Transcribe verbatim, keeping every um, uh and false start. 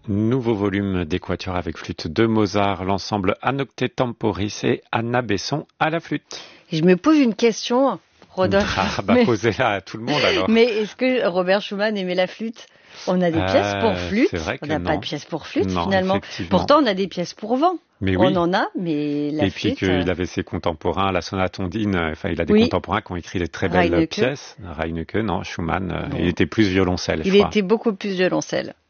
Nouveau volume d'Équateur avec flûte de Mozart, l'ensemble Anocte Temporis et Anna Besson à la flûte. Et je me pose une question, Rodolphe. Ah bah mais... posez-la à tout le monde alors. Mais est-ce que Robert Schumann aimait la flûte ? On a des euh, pièces pour flûte, on n'a pas de pièces pour flûte non, finalement. Pourtant, on a des pièces pour vent. Mais on oui. en a, mais la Et flûte... Et puis qu'il avait ses contemporains, la sonate ondine, enfin il a des oui. contemporains qui ont écrit des très belles Reinecke. pièces. Reinecke, non, Schumann, non. Il était plus violoncelle. Il je crois. était beaucoup plus violoncelle.